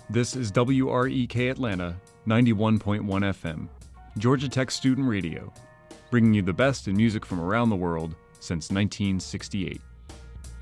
This is WREK Atlanta, 91.1 FM, Georgia Tech Student Radio, bringing you the best in music from around the world since 1968.